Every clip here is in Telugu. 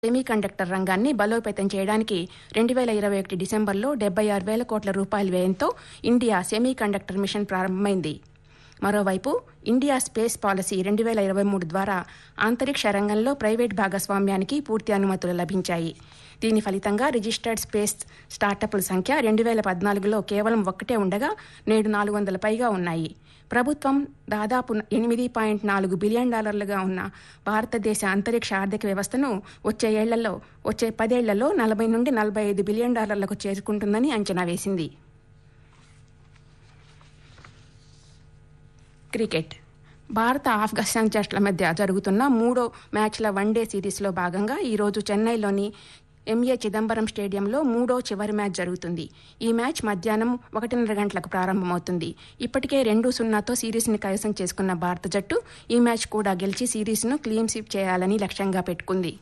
సెమీకండక్టర్ రంగాన్ని బలోపేతం చేయడానికి 2021 డిసెంబర్లో 76,000 కోట్ల రూపాయల వ్యయంతో ఇండియా సెమీకండక్టర్ మిషన్ ప్రారంభమైంది. మరోవైపు ఇండియా స్పేస్ పాలసీ 2023 ద్వారా అంతరిక్ష రంగంలో ప్రైవేట్ భాగస్వామ్యానికి పూర్తి అనుమతులు లభించాయి. దీని ఫలితంగా రిజిస్టర్డ్ స్పేస్ స్టార్టప్ల సంఖ్య 2014లో కేవలం ఒక్కటే ఉండగా నేడు 400 పైగా ఉన్నాయి. ప్రభుత్వం దాదాపు $8.4 బిలియన్ ఉన్న భారతదేశ అంతరిక్ష ఆర్థిక వ్యవస్థను వచ్చే 10 ఏళ్లలో 40 నుండి 45 బిలియన్ డాలర్లకు చేరుకుంటుందని అంచనా వేసింది. క్రికెట్. భారత ఆఫ్ఘనిస్తాన్ జట్ల మధ్య జరుగుతున్న 3వ మ్యాచ్ల వన్డే సిరీస్లో భాగంగా ఈరోజు చెన్నైలోని ఎంఏ చిదంబరం స్టేడియంలో 3వ చివరి మ్యాచ్ జరుగుతుంది. ఈ మ్యాచ్ మధ్యాహ్నం 1:30 గంటలకు ప్రారంభమవుతుంది. ఇప్పటికే 2-0తో సిరీస్ని కైవసం చేసుకున్న భారత జట్టు ఈ మ్యాచ్ కూడా గెలిచి సిరీస్ను క్లీన్ స్వీప్ చేయాలని లక్ష్యంగా పెట్టుకుంది.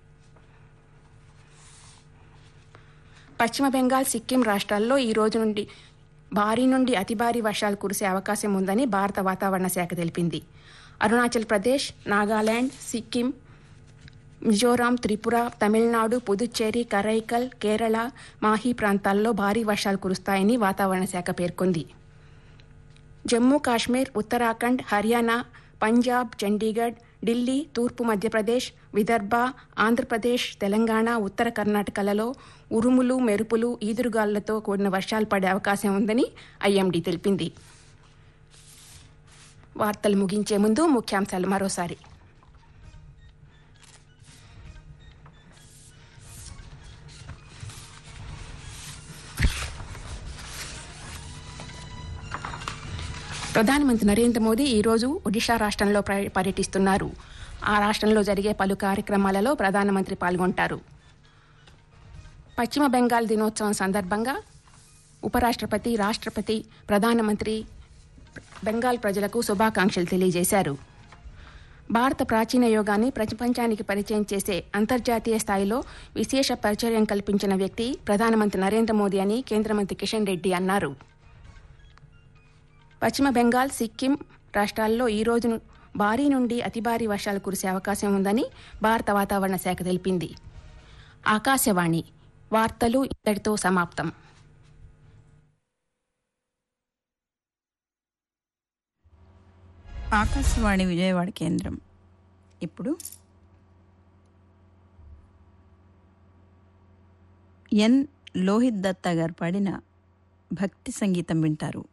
పశ్చిమ బెంగాల్, సిక్కిం రాష్ట్రాల్లో ఈ రోజు నుండి భారీ నుండి అతి భారీ వర్షాలు కురిసే అవకాశం ఉందని భారత వాతావరణ శాఖ తెలిపింది. అరుణాచల్ ప్రదేశ్, నాగాలాండ్, సిక్కిం, మిజోరాం, త్రిపుర, తమిళనాడు, పుదుచ్చేరి, కరైకల్, కేరళ, మాహీ ప్రాంతాల్లో భారీ వర్షాలు కురుస్తాయని వాతావరణ శాఖ పేర్కొంది. జమ్మూ కాశ్మీర్, ఉత్తరాఖండ్, హర్యానా, పంజాబ్, చండీగఢ్, ఢిల్లీ, తూర్పు మధ్యప్రదేశ్, విదర్భ, ఆంధ్రప్రదేశ్, తెలంగాణ, ఉత్తర కర్ణాటకలలో ఉరుములు, మెరుపులు, ఈదురుగాలులతో కూడిన వర్షాలు పడే అవకాశం ఉందని ఐఎండీ తెలిపింది. వార్తలు ముగించే ముందు ముఖ్యాంశాలు మరోసారి. ప్రధానమంత్రి నరేంద్ర మోదీ ఈరోజు ఒడిషా రాష్ట్రంలో పర్యటిస్తున్నారు. ఆ రాష్ట్రంలో జరిగే పలు కార్యక్రమాలలో ప్రధానమంత్రి పాల్గొంటారు. పశ్చిమ బెంగాల్ దినోత్సవం సందర్భంగా ఉపరాష్ట్రపతి, రాష్ట్రపతి, ప్రధానమంత్రి బెంగాల్ ప్రజలకు శుభాకాంక్షలు తెలియజేశారు. భారత ప్రాచీన యోగాన్ని ప్రపంచానికి పరిచయం చేసే అంతర్జాతీయ స్థాయిలో విశేష పరిచయం కల్పించిన వ్యక్తి ప్రధానమంత్రి నరేంద్ర మోదీ అని కేంద్ర మంత్రి కిషన్ రెడ్డి అన్నారు. పశ్చిమ బెంగాల్, సిక్కిం రాష్ట్రాల్లో ఈ రోజు భారీ నుండి అతి భారీ వర్షాలు కురిసే అవకాశం ఉందని భారత వాతావరణ శాఖ తెలిపింది. ఆకాశవాణి వార్తలు ఇంతటితో సమాప్తం. ఆకాశవాణి విజయవాడ కేంద్రం. ఇప్పుడు ఎన్ లోహిత్ దత్తా గారు పాడిన భక్తి సంగీతం వింటారు.